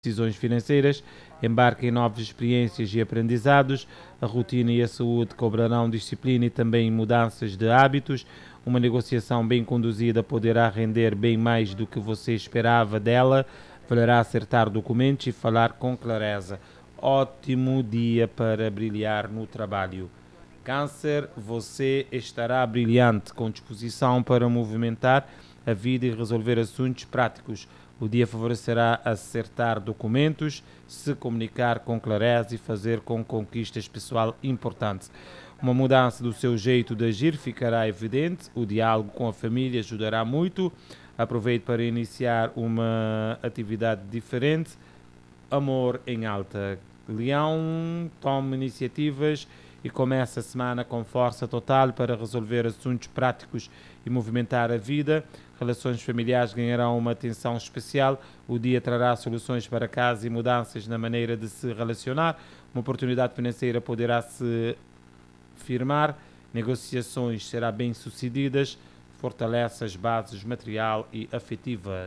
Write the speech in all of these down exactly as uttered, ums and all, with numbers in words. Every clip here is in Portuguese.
decisões financeiras, embarque em novas experiências e aprendizados, a rotina e a saúde cobrarão disciplina e também mudanças de hábitos. Uma negociação bem conduzida poderá render bem mais do que você esperava dela, valerá acertar documentos e falar com clareza. Ótimo dia para brilhar no trabalho. Câncer, você estará brilhante, com disposição para movimentar a vida e resolver assuntos práticos. O dia favorecerá acertar documentos, se comunicar com clareza e fazer com conquistas pessoal importantes. Uma mudança do seu jeito de agir ficará evidente. O diálogo com a família ajudará muito. Aproveite para iniciar uma atividade diferente. Amor em alta. Leão, tome iniciativas e comece a semana com força total para resolver assuntos práticos e movimentar a vida. Relações familiares ganharão uma atenção especial. O dia trará soluções para casa e mudanças na maneira de se relacionar. Uma oportunidade financeira poderá se firmar. Negociações serão bem-sucedidas. Fortalece as bases material e afetiva.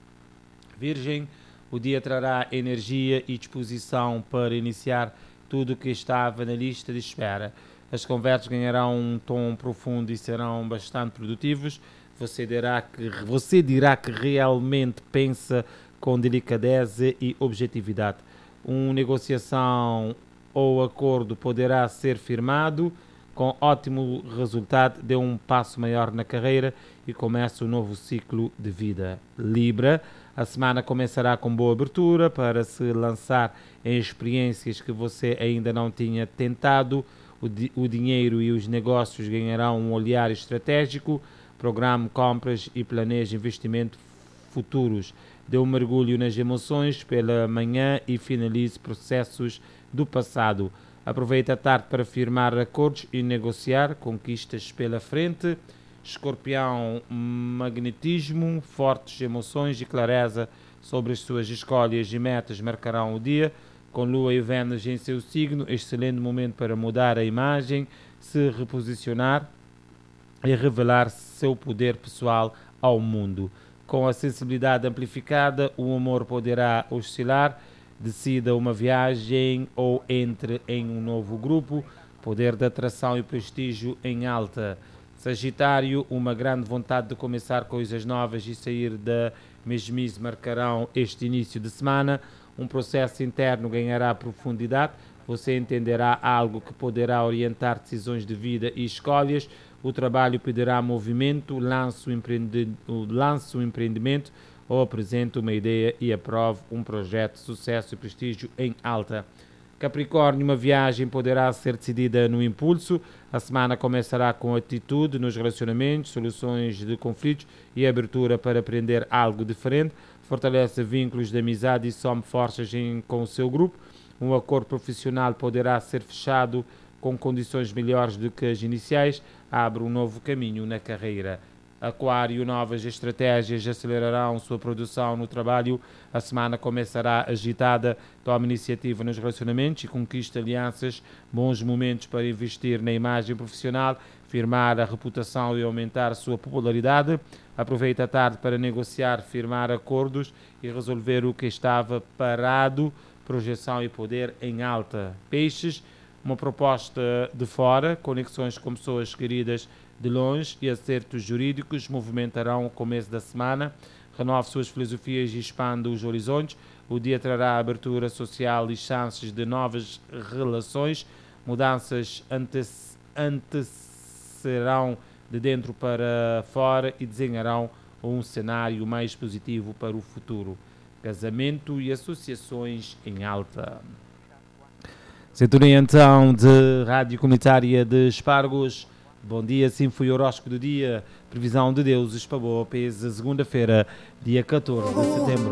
Virgem, o dia trará energia e disposição para iniciar tudo o que estava na lista de espera. As conversas ganharão um tom profundo e serão bastante produtivos. Você dirá que, você dirá que realmente pensa com delicadeza e objetividade. Uma negociação ou acordo poderá ser firmado com ótimo resultado. Dê um passo maior na carreira e começa um novo ciclo de vida. Libra, a semana começará com boa abertura para se lançar em experiências que você ainda não tinha tentado. O, di- o dinheiro e os negócios ganharão um olhar estratégico. Programe compras e planeje investimentos futuros. Dê um mergulho nas emoções pela manhã e finalize processos do passado. Aproveite a tarde para firmar acordos e negociar conquistas pela frente. Escorpião, magnetismo, fortes emoções e clareza sobre as suas escolhas e metas marcarão o dia. Com Lua e Vênus em seu signo, excelente momento para mudar a imagem, se reposicionar e revelar seu poder pessoal ao mundo. Com a sensibilidade amplificada, o amor poderá oscilar. Decida uma viagem ou entre em um novo grupo. Poder de atração e prestígio em alta. Sagitário, uma grande vontade de começar coisas novas e sair da mesmice marcarão este início de semana. Um processo interno ganhará profundidade. Você entenderá algo que poderá orientar decisões de vida e escolhas. O trabalho pedirá movimento. Lance um, empreende... lance um empreendimento ou apresente uma ideia e aprove um projeto de sucesso e prestígio em alta. Capricórnio, uma viagem poderá ser decidida no impulso. A semana começará com atitude nos relacionamentos, soluções de conflitos e abertura para aprender algo diferente. Fortalece vínculos de amizade e some forças em, com o seu grupo. Um acordo profissional poderá ser fechado com condições melhores do que as iniciais. Abre um novo caminho na carreira. Aquário, novas estratégias acelerarão sua produção no trabalho. A semana começará agitada. Tome iniciativa nos relacionamentos e conquista alianças. Bons momentos para investir na imagem profissional, firmar a reputação e aumentar a sua popularidade. Aproveite a tarde para negociar, firmar acordos e resolver o que estava parado. Projeção e poder em alta. Peixes, uma proposta de fora, conexões com pessoas queridas de longe e acertos jurídicos movimentarão o começo da semana. Renove suas filosofias e expanda os horizontes. O dia trará abertura social e chances de novas relações. Mudanças antes, antecerão de dentro para fora e desenharão um cenário mais positivo para o futuro. Casamento e associações em alta. Sintonia então de Rádio Comunitária de Espargos. Bom dia, sim, foi o horóscopo do dia. Previsão de Deus, Espabó, pesa segunda-feira, dia catorze de setembro.